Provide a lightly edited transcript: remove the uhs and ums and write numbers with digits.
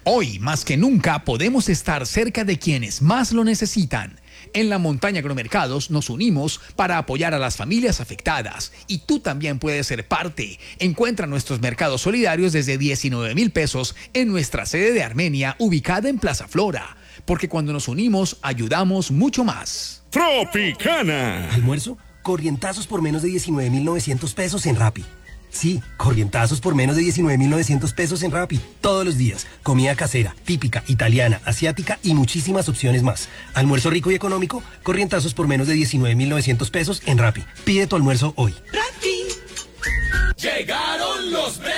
Hoy, más que nunca, podemos estar cerca de quienes más lo necesitan. En la Montaña Agromercados nos unimos para apoyar a las familias afectadas y tú también puedes ser parte. Encuentra nuestros mercados solidarios desde 19,000 pesos en nuestra sede de Armenia ubicada en Plaza Flora, porque cuando nos unimos ayudamos mucho más. Tropicana. ¿Almuerzo? Corrientazos por menos de 19,900 pesos en Rappi. Sí, corrientazos por menos de 19,900 pesos en Rappi. Todos los días. Comida casera, típica, italiana, asiática y muchísimas opciones más. Almuerzo rico y económico, corrientazos por menos de 19,900 pesos en Rappi. Pide tu almuerzo hoy. ¡Rappi! Llegaron los